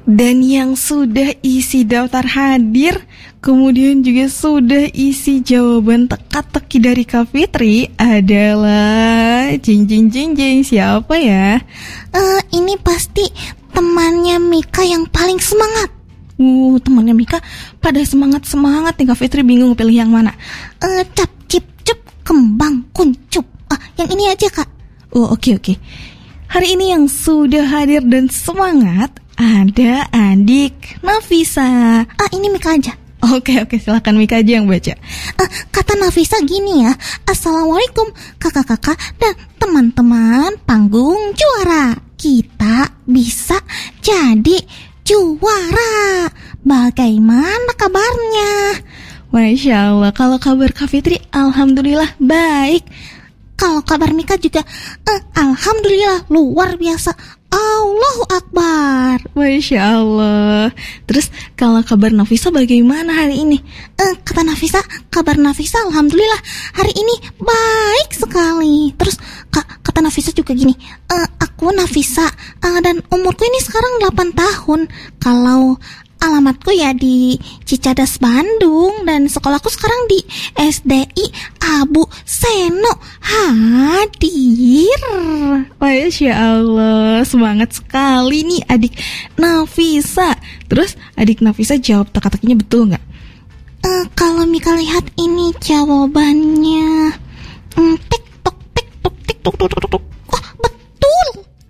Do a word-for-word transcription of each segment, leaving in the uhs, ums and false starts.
Dan yang sudah isi daftar hadir, kemudian juga sudah isi jawaban teka-teki dari Kak Fitri adalah jing jing jing jing, siapa ya? Uh, ini pasti temannya Mika yang paling semangat. Uh, temannya Mika pada semangat-semangat nih, Kak Fitri bingung pilih yang mana. Uh, cap cip cup kembang kuncup. Ah, yang ini aja, Kak. Oh, oke okay, oke. Okay. Hari ini yang sudah hadir dan semangat ada adik Nafisa. Ah, ini Mika aja. Oke oke, silakan Mika aja yang baca. Uh, kata Nafisa gini ya. Assalamualaikum kakak-kakak dan teman-teman panggung juara. Kita bisa jadi juara. Bagaimana kabarnya? Masya Allah, kalau kabar Kak Fitri alhamdulillah baik. Kalau kabar Mika juga uh, alhamdulillah luar biasa. Allahu Akbar. Masya Allah. Terus kalau kabar Nafisa bagaimana hari ini? Uh, kata Nafisa, kabar Nafisa alhamdulillah hari ini baik sekali. Terus kak, kata Nafisa juga gini, uh, aku Nafisa uh, dan umurku ini sekarang delapan tahun. Kalau alamatku ya di Cicadas, Bandung, dan sekolahku sekarang di S D I Abu Seno hadir. Masya Allah, semangat sekali nih adik Nafisa. Terus adik Nafisa jawab teka-tekinya betul nggak? Uh, kalau Mika lihat ini jawabannya, um, tik tok tik tok tik tok tok tok tok. Wah, betul.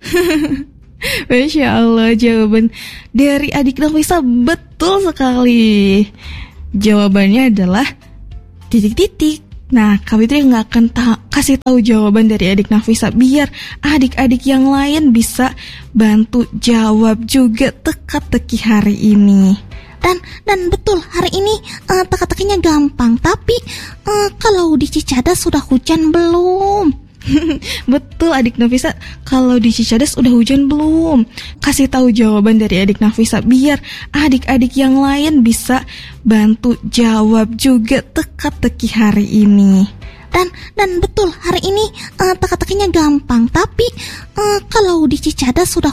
Masya Allah, jawaban dari adik Nafisa betul sekali. Jawabannya adalah titik-titik. Nah, Kak Fitri nggak akan ta- kasih tahu jawaban dari adik Nafisa biar adik-adik yang lain bisa bantu jawab juga teka-teki hari ini. Dan dan betul hari ini uh, teka-tekinya gampang. Tapi uh, kalau di Cicadas sudah hujan belum? Betul adik Nafisa, kalau di Cicadas udah hujan belum? Kasih tahu jawaban dari adik Nafisa biar adik-adik yang lain bisa bantu jawab juga teka-teki hari ini. Dan dan betul hari ini uh, teka-tekinya gampang. Tapi uh, kalau di Cicadas sudah